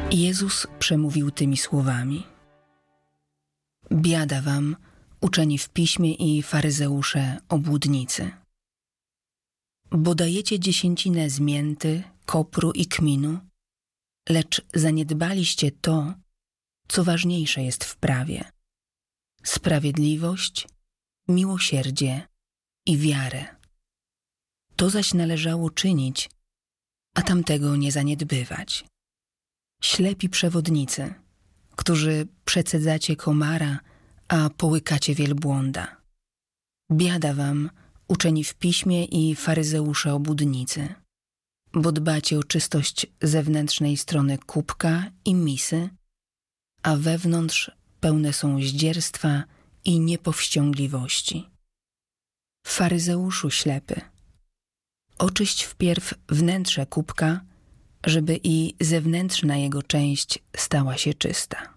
Jezus przemówił tymi słowami: Biada wam, uczeni w piśmie i faryzeusze obłudnicy, bo dajecie dziesięcinę z mięty, kopru i kminu, lecz zaniedbaliście to, co ważniejsze jest w prawie: sprawiedliwość, miłosierdzie i wiarę. To zaś należało czynić, a tamtego nie zaniedbywać. Ślepi przewodnicy, którzy przecedzacie komara, a połykacie wielbłąda. Biada wam, uczeni w piśmie i faryzeusze obłudnicy, bo dbacie o czystość zewnętrznej strony kubka i misy, a wewnątrz pełne są zdzierstwa i niepowściągliwości. Faryzeuszu ślepy, oczyść wpierw wnętrze kubka, żeby i zewnętrzna jego część stała się czysta.